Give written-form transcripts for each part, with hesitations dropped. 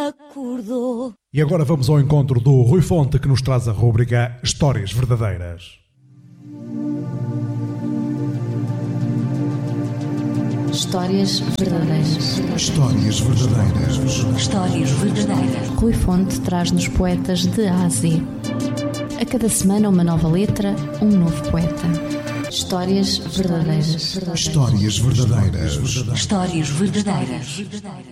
acordou. E agora vamos ao encontro do Rui Fonte, que nos traz a rúbrica Histórias Verdadeiras. Histórias verdadeiras. Histórias verdadeiras. Histórias verdadeiras. Rui Fonte traz-nos poetas de A a Z. A cada semana uma nova letra, um novo poeta. Histórias verdadeiras. Histórias verdadeiras. Histórias verdadeiras.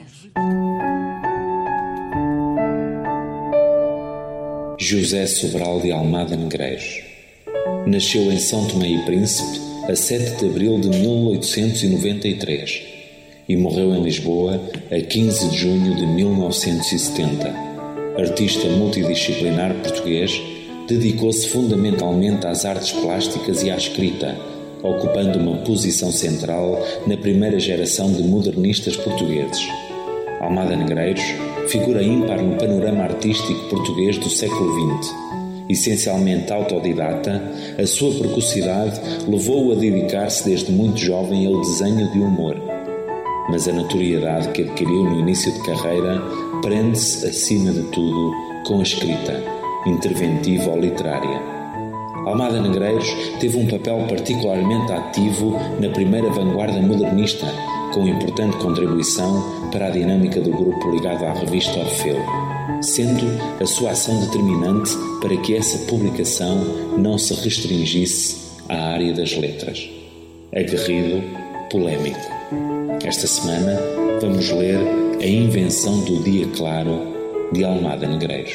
José Sobral de Almada Negreiros nasceu em São Tomé e Príncipe a 7 de abril de 1893 e morreu em Lisboa a 15 de junho de 1970. Artista multidisciplinar português, dedicou-se fundamentalmente às artes plásticas e à escrita, ocupando uma posição central na primeira geração de modernistas portugueses. Almada Negreiros, figura ímpar no panorama artístico português do século XX. Essencialmente autodidata, a sua precocidade levou-o a dedicar-se desde muito jovem ao desenho de humor. Mas a notoriedade que adquiriu no início de carreira prende-se, acima de tudo, com a escrita, interventiva ou literária. Almada Negreiros teve um papel particularmente ativo na primeira vanguarda modernista, com importante contribuição para a dinâmica do grupo ligado à revista Orfeu, sendo a sua ação determinante para que essa publicação não se restringisse à área das letras. Aguerrido, polémico. Esta semana vamos ler A Invenção do Dia Claro, de Almada Negreiros.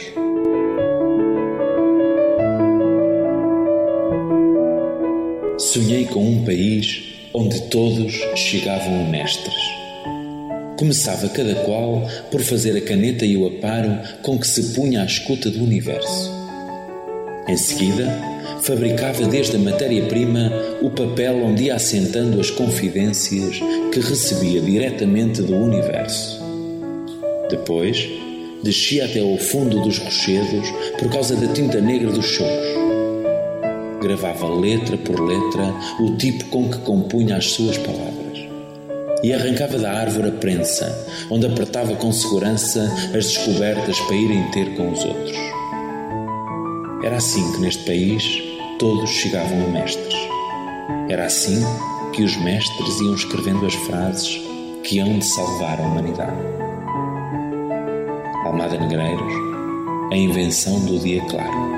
Sonhei com um país onde todos chegavam a mestres. Começava cada qual por fazer a caneta e o aparo com que se punha à escuta do universo. Em seguida, fabricava desde a matéria-prima o papel onde ia assentando as confidências que recebia diretamente do universo. Depois, descia até ao fundo dos rochedos por causa da tinta negra dos chocos. Gravava letra por letra o tipo com que compunha as suas palavras. E arrancava da árvore a prensa, onde apertava com segurança as descobertas para irem ter com os outros. Era assim que neste país todos chegavam a mestres. Era assim que os mestres iam escrevendo as frases que hão de salvar a humanidade. Almada Negreiros, A Invenção do Dia Claro.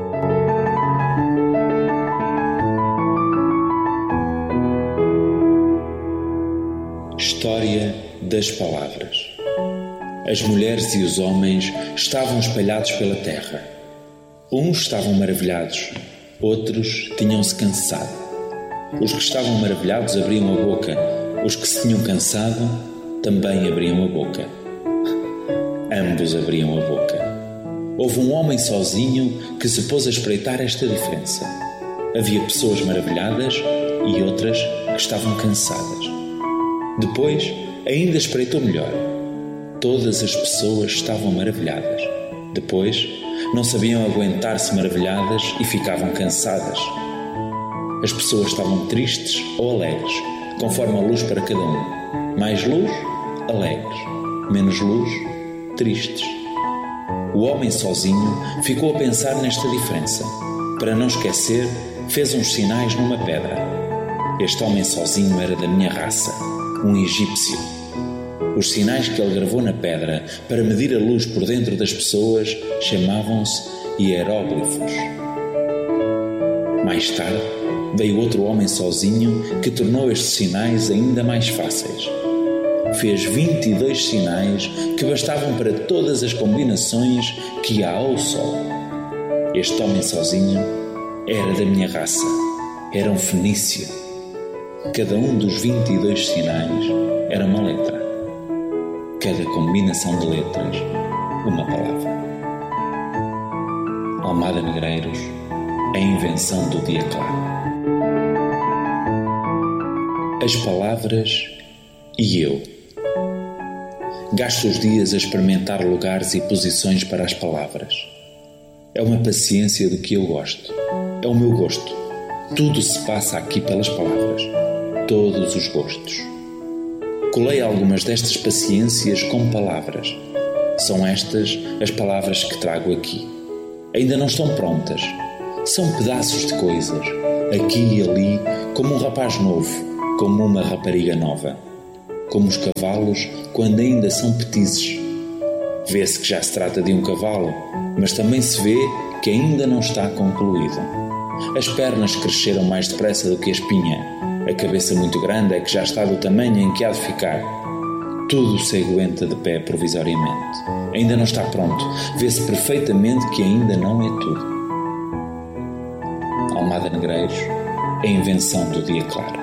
História das palavras. As mulheres e os homens estavam espalhados pela terra. Uns estavam maravilhados, outros tinham-se cansado. Os que estavam maravilhados abriam a boca, os que se tinham cansado também abriam a boca. Ambos abriam a boca. Houve um homem sozinho que se pôs a espreitar esta diferença. Havia pessoas maravilhadas e outras que estavam cansadas. Depois, ainda espreitou melhor. Todas as pessoas estavam maravilhadas. Depois, não sabiam aguentar-se maravilhadas e ficavam cansadas. As pessoas estavam tristes ou alegres, conforme a luz para cada um. Mais luz, alegres. Menos luz, tristes. O homem sozinho ficou a pensar nesta diferença. Para não esquecer, fez uns sinais numa pedra. Este homem sozinho era da minha raça, um egípcio. Os sinais que ele gravou na pedra para medir a luz por dentro das pessoas chamavam-se hieróglifos. Mais tarde, veio outro homem sozinho que tornou estes sinais ainda mais fáceis. Fez 22 sinais que bastavam para todas as combinações que há ao sol. Este homem sozinho era da minha raça, era um fenício. Cada um dos 22 sinais era uma letra. Cada combinação de letras, uma palavra. Almada Negreiros, A Invenção do Dia Claro. As palavras e eu. Gasto os dias a experimentar lugares e posições para as palavras. É uma paciência do que eu gosto. É o meu gosto. Tudo se passa aqui pelas palavras. Todos os gostos. Colei algumas destas paciências com palavras. São estas as palavras que trago aqui. Ainda não estão prontas. São pedaços de coisas, aqui e ali, como um rapaz novo, como uma rapariga nova. Como os cavalos quando ainda são petizes. Vê-se que já se trata de um cavalo, mas também se vê que ainda não está concluído. As pernas cresceram mais depressa do que a espinha. A cabeça muito grande é que já está do tamanho em que há de ficar. Tudo se aguenta de pé provisoriamente. Ainda não está pronto. Vê-se perfeitamente que ainda não é tudo. Almada Negreiros, a invenção do dia claro.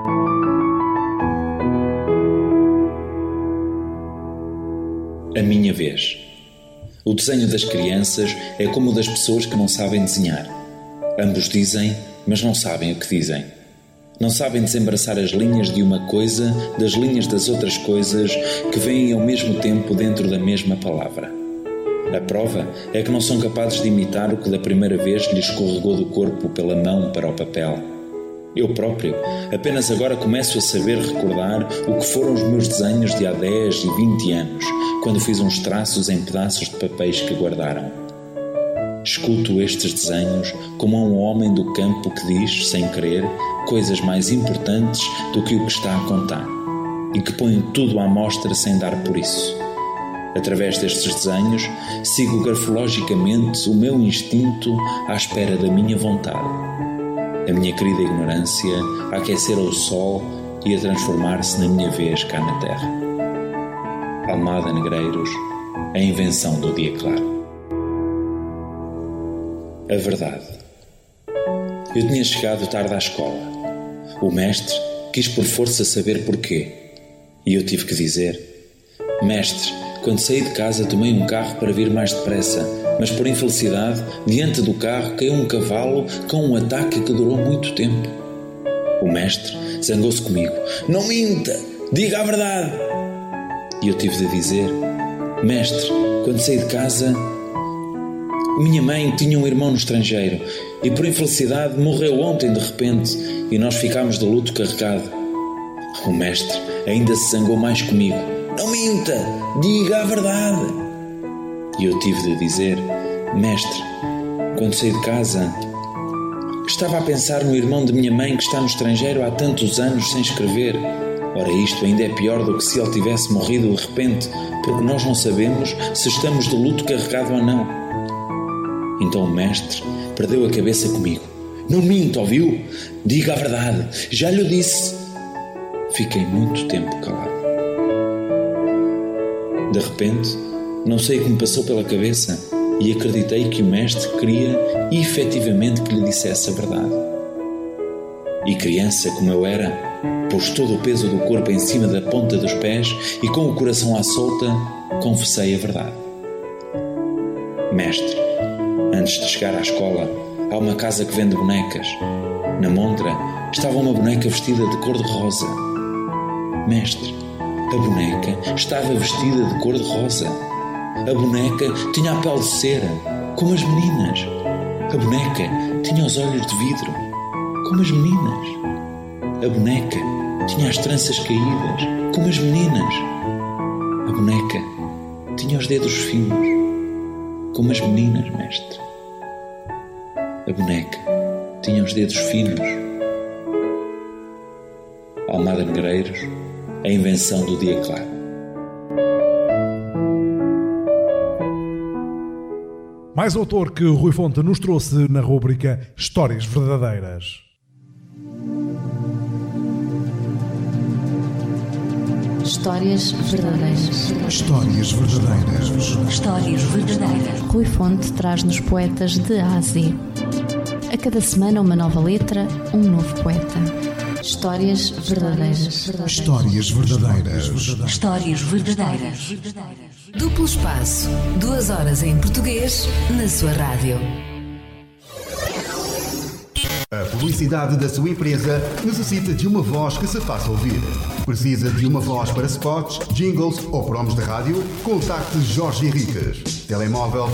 A minha vez. O desenho das crianças é como o das pessoas que não sabem desenhar. Ambos dizem, mas não sabem o que dizem. Não sabem desembaraçar as linhas de uma coisa das linhas das outras coisas que vêm ao mesmo tempo dentro da mesma palavra. A prova é que não são capazes de imitar o que da primeira vez lhes escorregou do corpo pela mão para o papel. Eu próprio apenas agora começo a saber recordar o que foram os meus desenhos de há 10 e 20 anos, quando fiz uns traços em pedaços de papéis que guardaram. Escuto estes desenhos como a um homem do campo que diz, sem querer, coisas mais importantes do que o que está a contar e que põe tudo à mostra sem dar por isso. Através destes desenhos, sigo grafologicamente o meu instinto à espera da minha vontade. A minha querida ignorância a aquecer ao sol e a transformar-se na minha vez cá na terra. Almada Negreiros, a invenção do dia claro. A verdade. Eu tinha chegado tarde à escola. O mestre quis por força saber porquê. E eu tive que dizer: mestre, quando saí de casa tomei um carro para vir mais depressa, mas por infelicidade, diante do carro caiu um cavalo com um ataque que durou muito tempo. O mestre zangou-se comigo: não minta, diga a verdade. E eu tive de dizer: mestre, quando saí de casa, minha mãe tinha um irmão no estrangeiro e por infelicidade morreu ontem de repente e nós ficámos de luto carregado. O mestre ainda se zangou mais comigo: não minta, diga a verdade. E eu tive de dizer: mestre, quando saí de casa, estava a pensar no irmão de minha mãe que está no estrangeiro há tantos anos sem escrever. Ora, isto ainda é pior do que se ele tivesse morrido de repente, porque nós não sabemos se estamos de luto carregado ou não. Então o mestre perdeu a cabeça comigo: não minta, ouviu? Diga a verdade, já lhe disse. Fiquei muito tempo calado. De repente, não sei o que me passou pela cabeça e acreditei que o mestre queria efetivamente que lhe dissesse a verdade. E criança como eu era, pus todo o peso do corpo em cima da ponta dos pés e com o coração à solta, confessei a verdade. Mestre, antes de chegar à escola, há uma casa que vende bonecas. Na montra estava uma boneca vestida de cor-de-rosa. Mestre, a boneca estava vestida de cor-de-rosa. A boneca tinha a pele de cera, como as meninas. A boneca tinha os olhos de vidro, como as meninas. A boneca tinha as tranças caídas, como as meninas. A boneca tinha os dedos finos, como as meninas, mestre. A boneca tinha os dedos finos. Almada Negreiros, a invenção do dia claro. Mais autor que Rui Fonte nos trouxe na rúbrica Histórias Verdadeiras. Histórias verdadeiras. Histórias verdadeiras. Histórias verdadeiras. Rui Fonte traz-nos poetas de A a Z. A cada semana uma nova letra, um novo poeta. Histórias verdadeiras. Histórias verdadeiras. Histórias verdadeiras. Duplo espaço, 2 horas em português, na sua rádio. A publicidade da sua empresa necessita de uma voz que se faça ouvir. Precisa de uma voz para spots, jingles ou promos de rádio? Contacte Jorge Henriques. Telemóvel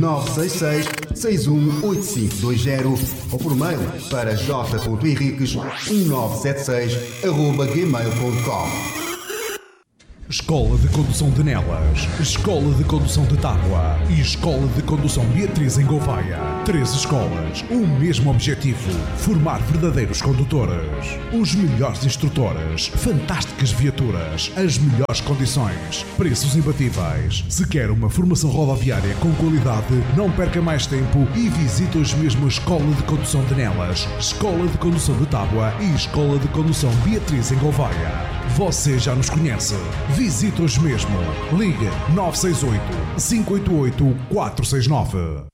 966-618520 ou por mail para j.henriques1976@gmail.com. Escola de Condução de Nelas, Escola de Condução de Tábua e Escola de Condução Beatriz em Gouveia. 3 escolas, o mesmo objetivo: formar verdadeiros condutores. Os melhores instrutores, fantásticas viaturas, as melhores condições, preços imbatíveis. Se quer uma formação rodoviária com qualidade, não perca mais tempo e visite hoje mesmo a Escola de Condução de Nelas, Escola de Condução de Tábua e Escola de Condução Beatriz em Gouveia. Você já nos conhece. Visite hoje mesmo. Ligue 968 588 469.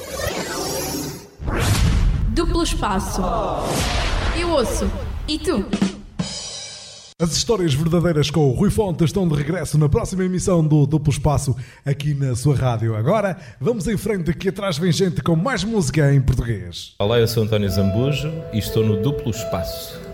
Duplo espaço. Eu ouço. E tu? As histórias verdadeiras com o Rui Fonte estão de regresso na próxima emissão do Duplo Espaço aqui na sua rádio. Agora vamos em frente, aqui atrás vem gente com mais música em português. Olá, eu sou António Zambujo e estou no Duplo Espaço.